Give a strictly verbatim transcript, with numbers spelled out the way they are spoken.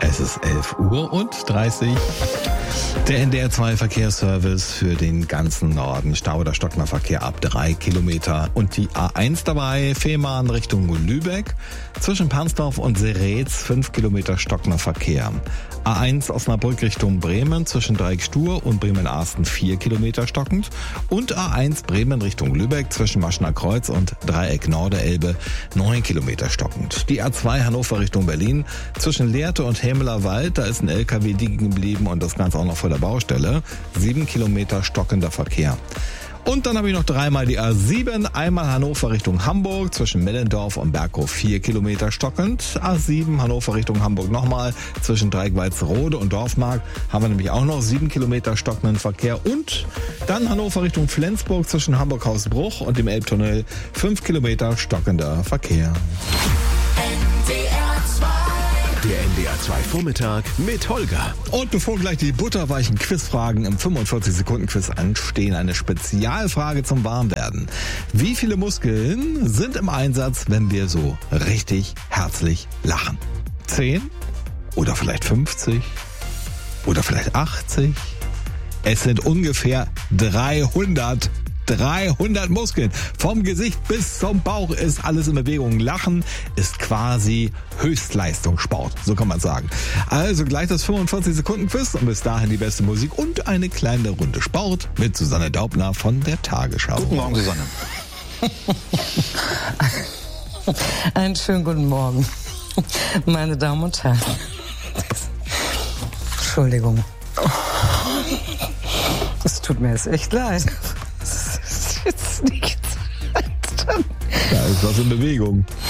Es ist elf Uhr und dreißig. Der N D R zwei Verkehrsservice für den ganzen Norden. Stau- oder Stocknerverkehr ab drei Kilometer. Und die A eins dabei, Fehmarn Richtung Lübeck. Zwischen Pansdorf und Seretz fünf Kilometer Stocknerverkehr. A eins Osnabrück Richtung Bremen zwischen Dreieck-Stur und Bremen-Arsten vier Kilometer stockend. Und A eins Bremen Richtung Lübeck zwischen Maschener Kreuz und Dreieck Norderelbe neun Kilometer stockend. Die A zwei Hannover Richtung Berlin zwischen Lehrte und Hämeler Wald, da ist ein L K W liegen geblieben und das Ganze auch noch vor der Baustelle. sieben Kilometer stockender Verkehr. Und dann habe ich noch dreimal die A sieben, einmal Hannover Richtung Hamburg, zwischen Mellendorf und Berghof vier Kilometer stockend. A sieben Hannover Richtung Hamburg nochmal, zwischen Dreieck-Walsrode und Dorfmark haben wir nämlich auch noch sieben Kilometer stockenden Verkehr. Und dann Hannover Richtung Flensburg, zwischen Hamburg-Hausbruch und dem Elbtunnel fünf Kilometer stockender Verkehr. Der N D R zwei Vormittag mit Holger. Und bevor gleich die butterweichen Quizfragen im fünfundvierzig Sekunden Quiz anstehen, eine Spezialfrage zum Warmwerden. Wie viele Muskeln sind im Einsatz, wenn wir so richtig herzlich lachen? Zehn? Oder vielleicht fünfzig? Oder vielleicht achtzig? Es sind ungefähr dreihundert. dreihundert Muskeln. Vom Gesicht bis zum Bauch ist alles in Bewegung. Lachen ist quasi Höchstleistungssport, so kann man sagen. Also gleich das fünfundvierzig Sekunden Quiz und bis dahin die beste Musik und eine kleine Runde Sport mit Susanne Daubner von der Tagesschau. Guten Morgen, Susanne. Einen schönen guten Morgen, meine Damen und Herren. Entschuldigung. Es tut mir jetzt echt leid. Jetzt nicht. Da ist was in Bewegung.